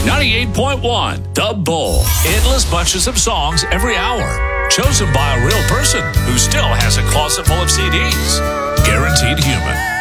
98.1 The Bull. Endless bunches of songs every hour. Chosen by a real person who still has a closet full of CDs. Guaranteed human.